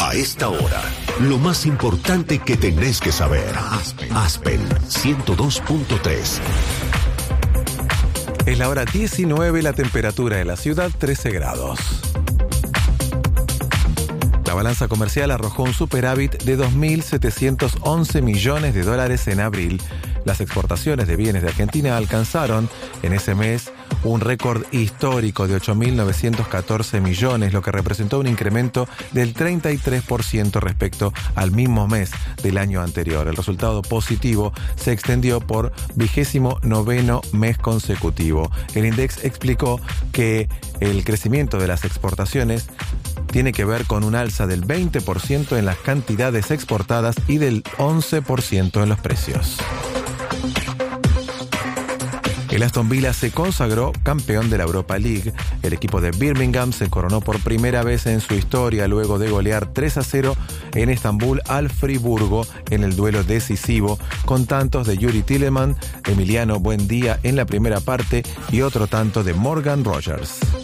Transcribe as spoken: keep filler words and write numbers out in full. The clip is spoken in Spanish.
A esta hora, lo más importante que tenés que saber. Aspen, Aspen ciento dos punto tres. Es la hora diecinueve, la temperatura de la ciudad trece grados. La balanza comercial arrojó un superávit de dos mil setecientos once millones de dólares en abril. Las exportaciones de bienes de Argentina alcanzaron en ese mes un récord histórico de ocho mil novecientos catorce millones, lo que representó un incremento del treinta y tres por ciento respecto al mismo mes del año anterior. El resultado positivo se extendió por vigésimo noveno mes consecutivo. El INDEX explicó que el crecimiento de las exportaciones tiene que ver con un alza del veinte por ciento en las cantidades exportadas y del once por ciento en los precios. El Aston Villa se consagró campeón de la Europa League. El equipo de Birmingham se coronó por primera vez en su historia luego de golear tres a cero en Estambul al Friburgo en el duelo decisivo, con tantos de Yuri Tielemans, Emiliano Buendía en la primera parte y otro tanto de Morgan Rogers.